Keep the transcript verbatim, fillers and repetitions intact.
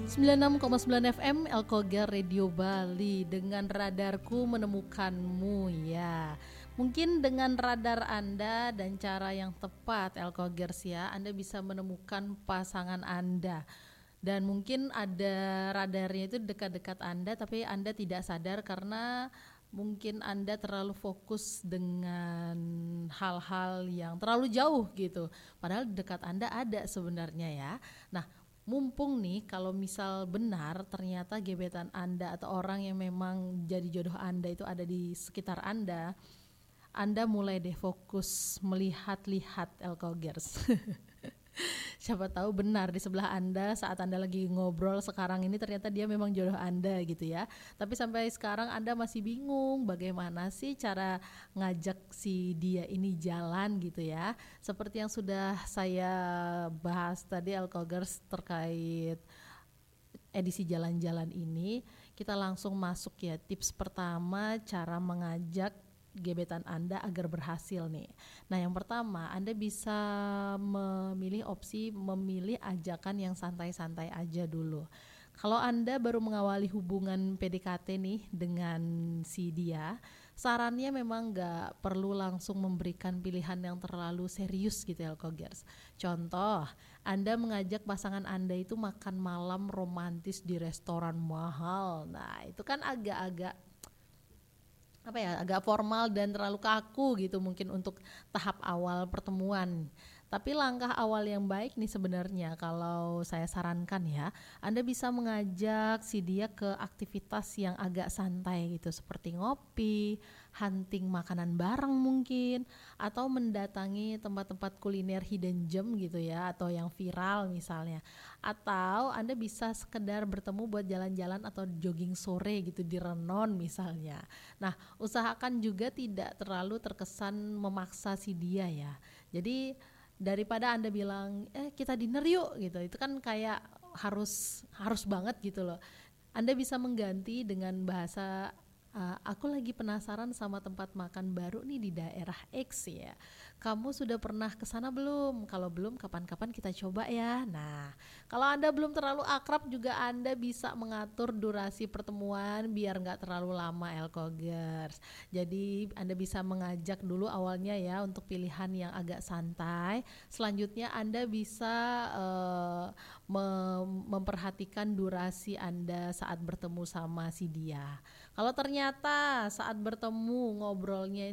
sembilan puluh enam koma sembilan F M Elkogar Radio Bali. Dengan radarku menemukanmu, ya. Mungkin dengan radar Anda dan cara yang tepat Elkogers, ya, Anda bisa menemukan pasangan Anda. Dan mungkin ada radarnya itu dekat-dekat Anda, tapi Anda tidak sadar karena mungkin Anda terlalu fokus dengan hal-hal yang terlalu jauh gitu. Padahal dekat Anda ada sebenarnya, ya. Nah, mumpung nih kalau misal benar ternyata gebetan Anda atau orang yang memang jadi jodoh Anda itu ada di sekitar Anda, Anda mulai deh fokus melihat-lihat Elkogers. Siapa tahu benar di sebelah Anda saat Anda lagi ngobrol sekarang ini ternyata dia memang jodoh Anda gitu ya. Tapi sampai sekarang Anda masih bingung bagaimana sih cara ngajak si dia ini jalan gitu ya. Seperti yang sudah saya bahas tadi Elkogers terkait edisi jalan-jalan ini, kita langsung masuk ya. Tips pertama cara mengajak gebetan Anda agar berhasil nih. Nah, yang pertama, Anda bisa memilih opsi memilih ajakan yang santai-santai aja dulu. Kalau Anda baru mengawali hubungan P D K T nih dengan si dia, sarannya memang gak perlu langsung memberikan pilihan yang terlalu serius gitu ya Elkogers. Contoh, Anda mengajak pasangan Anda itu makan malam romantis di restoran mahal. Nah, itu kan agak-agak apa ya, agak formal dan terlalu kaku gitu mungkin untuk tahap awal pertemuan. Tapi langkah awal yang baik nih sebenarnya kalau saya sarankan ya, Anda bisa mengajak si dia ke aktivitas yang agak santai gitu seperti ngopi, hunting makanan bareng mungkin, atau mendatangi tempat-tempat kuliner hidden gem gitu ya, atau yang viral misalnya. Atau Anda bisa sekedar bertemu buat jalan-jalan atau jogging sore gitu di Renon misalnya. Nah, usahakan juga tidak terlalu terkesan memaksa si dia ya. Jadi daripada Anda bilang eh kita dinner yuk gitu, itu kan kayak harus harus banget gitu loh. Anda bisa mengganti dengan bahasa uh, aku lagi penasaran sama tempat makan baru nih di daerah X ya. Kamu sudah pernah kesana belum? Kalau belum, kapan-kapan kita coba ya. Nah, kalau Anda belum terlalu akrab juga Anda bisa mengatur durasi pertemuan biar nggak terlalu lama Elkogers. Jadi Anda bisa mengajak dulu awalnya ya untuk pilihan yang agak santai. Selanjutnya Anda bisa uh, mem- memperhatikan durasi Anda saat bertemu sama si dia. Kalau ternyata saat bertemu ngobrolnya